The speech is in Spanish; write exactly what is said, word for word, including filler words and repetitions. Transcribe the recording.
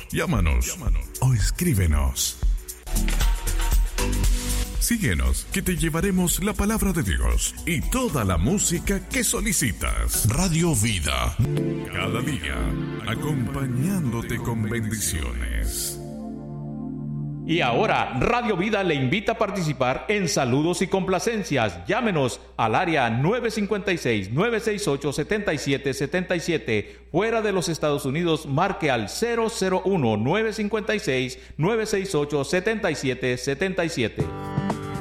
Llámanos, Llámanos. o escríbenos. Síguenos, que te llevaremos la palabra de Dios y toda la música que solicitas. Radio Vida, cada día, acompañándote con bendiciones. Y ahora, Radio Vida le invita a participar en saludos y complacencias. Llámenos al área nueve cinco seis, nueve seis ocho, siete siete siete siete. Fuera de los Estados Unidos, marque al cero cero uno, nueve cinco seis, nueve seis ocho, siete siete siete siete.